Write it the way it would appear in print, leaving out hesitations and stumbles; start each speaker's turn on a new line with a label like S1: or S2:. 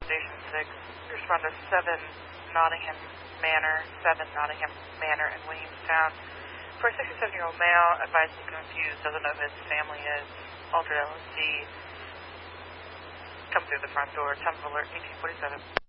S1: Station 6. Respond to 7 Nottingham Manor in Williamstown. For a 67-year-old male, advised he's confused, doesn't know who his family is. Altered LSD. Come through the front door. Time of alert 1847.